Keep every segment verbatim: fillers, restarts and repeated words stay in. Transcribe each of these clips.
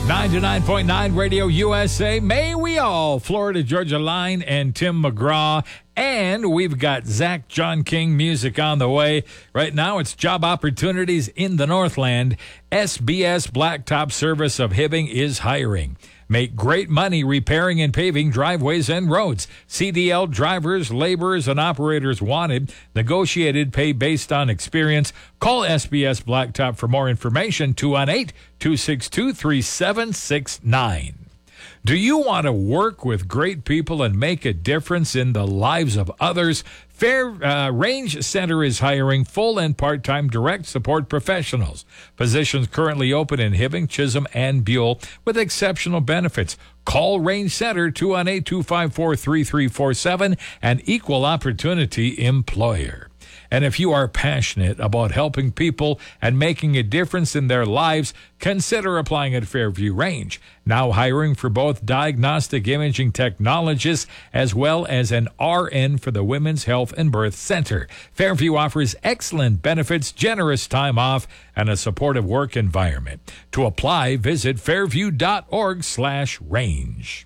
ninety-nine point nine Radio U S A. May we all. Florida Georgia Line and Tim McGraw. And we've got Zach John King music on the way. Right now, it's job opportunities in the Northland. S B S Blacktop Service of Hibbing is hiring. Make great money repairing and paving driveways and roads. C D L drivers, laborers, and operators wanted. Negotiated pay based on experience. Call S B S Blacktop for more information. two one eight, two six two, three seven six nine. Do you want to work with great people and make a difference in the lives of others? Fair uh, Range Center is hiring full and part-time direct support professionals. Positions currently open in Hibbing, Chisholm, and Buell with exceptional benefits. Call Range Center, two one eight, two five four, three three four seven, an equal opportunity employer. And if you are passionate about helping people and making a difference in their lives, consider applying at Fairview Range. Now hiring for both diagnostic imaging technologists as well as an R N for the Women's Health and Birth Center. Fairview offers excellent benefits, generous time off, and a supportive work environment. To apply, visit fairview.org slash range.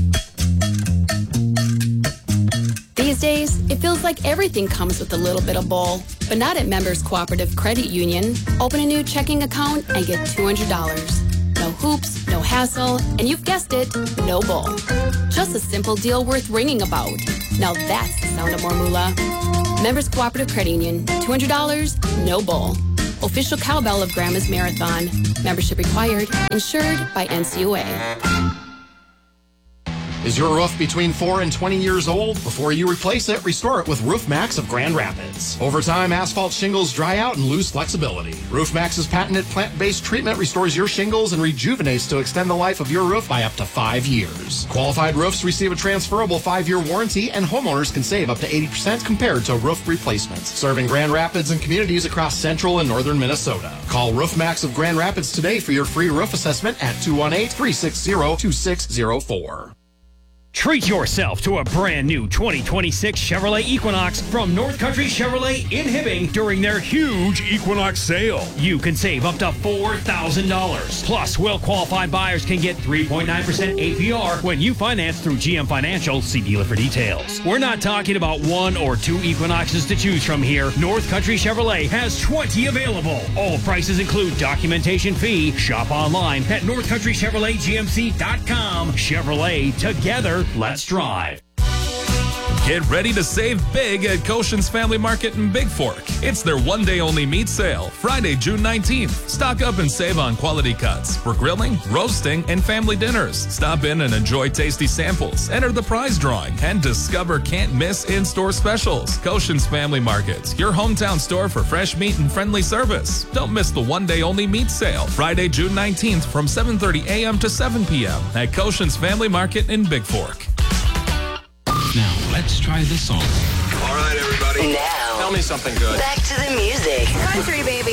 These days, it feels like everything comes with a little bit of bull, but not at Members Cooperative Credit Union. Open a new checking account and get two hundred dollars. No hoops, no hassle, and you've guessed it, no bull. Just a simple deal worth ringing about. Now that's the sound of more moolah. Members Cooperative Credit Union, two hundred dollars, no bull. Official cowbell of Grandma's Marathon. Membership required. Insured by N C U A. Is your roof between four and twenty years old? Before you replace it, restore it with Roof Max of Grand Rapids. Over time, asphalt shingles dry out and lose flexibility. Roof Max's patented plant-based treatment restores your shingles and rejuvenates to extend the life of your roof by up to five years. Qualified roofs receive a transferable five-year warranty, and homeowners can save up to eighty percent compared to roof replacements. Serving Grand Rapids and communities across central and northern Minnesota. Call Roof Max of Grand Rapids today for your free roof assessment at two one eight, three six zero, two six zero four. Treat yourself to a brand new twenty twenty-six Chevrolet Equinox from North Country Chevrolet in Hibbing during their huge Equinox sale. You can save up to four thousand dollars. Plus, well-qualified buyers can get three point nine percent A P R when you finance through G M Financial. See dealer for details. We're not talking about one or two Equinoxes to choose from here. North Country Chevrolet has twenty available. All prices include documentation fee. Shop online at north country chevrolet g m c dot com. Chevrolet, together. Let's drive. Get ready to save big at Koshin's Family Market in Big Fork. It's their one-day-only meat sale, Friday, June nineteenth. Stock up and save on quality cuts for grilling, roasting, and family dinners. Stop in and enjoy tasty samples, enter the prize drawing, and discover can't-miss in-store specials. Koshin's Family Market, your hometown store for fresh meat and friendly service. Don't miss the one-day-only meat sale, Friday, June nineteenth from seven thirty a m to seven p m at Koshin's Family Market in Big Fork. Now, let's try this song. All right, everybody. Now, tell me something good. Back to the music. Country, baby.